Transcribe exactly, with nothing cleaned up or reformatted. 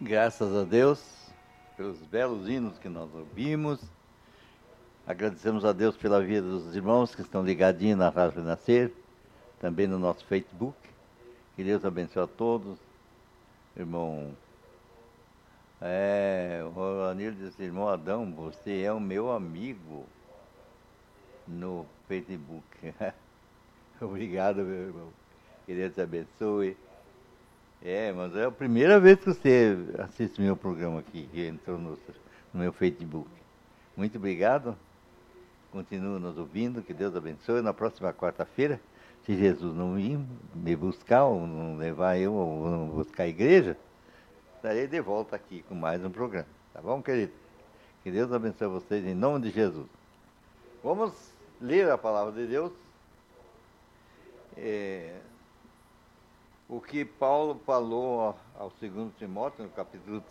Graças a Deus pelos belos hinos que nós ouvimos. Agradecemos a Deus pela vida dos irmãos que estão ligadinhos na Rádio Renascer, também no nosso Facebook. Que Deus abençoe a todos. Irmão, é, o Rolanir disse, irmão Adão, você é o meu amigo no Facebook. Obrigado, meu irmão. Que Deus te abençoe. É, mas é a primeira vez que você assiste meu programa aqui, que entrou no, no meu Facebook. Muito obrigado. Continue nos ouvindo, que Deus abençoe. Na próxima quarta-feira, se Jesus não vir me buscar, ou não levar eu, ou não buscar a igreja, estarei de volta aqui com mais um programa. Tá bom, querido? Que Deus abençoe vocês em nome de Jesus. Vamos ler a palavra de Deus. É, o que Paulo falou ao segundo Timóteo, no capítulo